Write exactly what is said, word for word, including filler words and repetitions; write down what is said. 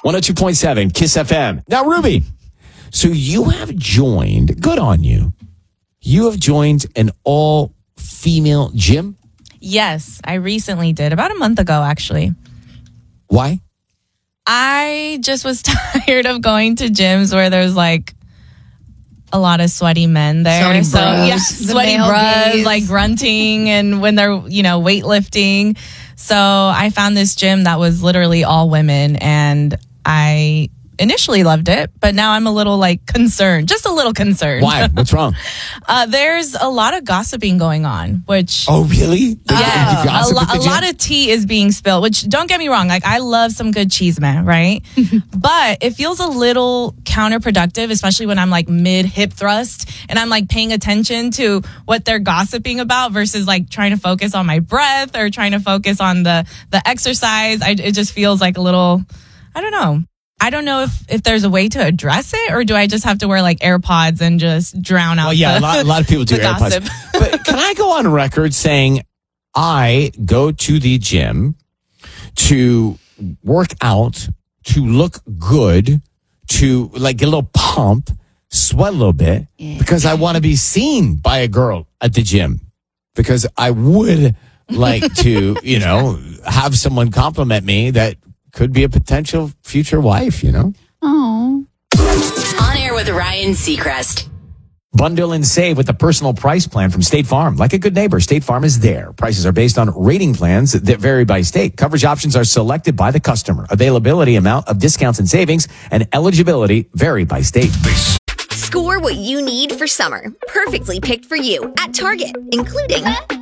one oh two point seven Kiss F M. Now, Ruby, so you have joined, good on you, you have joined an all-female gym? Yes, I recently did. About a month ago, actually. Why? I just was tired of going to gyms where there's like a lot of sweaty men there. Sweaty so bros. yeah, The sweaty male bros, gaze. like grunting and when they're, you know, weightlifting. So I found this gym that was literally all women and I initially loved it, but now I'm a little like concerned, just a little concerned. Why? What's wrong? uh, there's a lot of gossiping going on, which... Oh, really? Yeah, You a, gossip lo- at the a gym? lot of tea is being spilled, which don't get me wrong. Like I love some good cheese man, right? But it feels a little counterproductive, especially when I'm like mid hip thrust and I'm like paying attention to what they're gossiping about versus like trying to focus on my breath or trying to focus on the, the exercise. I, it just feels like a little, I don't know. I don't know if, if there's a way to address it or do I just have to wear like AirPods and just drown out Well, yeah, the, a, lot, a lot of people do the AirPods. gossip. But can I go on record saying I go to the gym to work out, to look good, to like get a little pump, sweat a little bit, because I want to be seen by a girl at the gym. Because I would like to, you know, have someone compliment me that could be a potential future wife, you know? Oh. On air with Ryan Seacrest. Bundle and save with the personal price plan from State Farm. Like a good neighbor, State Farm is there. Prices are based on rating plans that vary by state. Coverage options are selected by the customer. Availability, amount of discounts and savings, and eligibility vary by state. Score what you need for summer. Perfectly picked for you at Target, including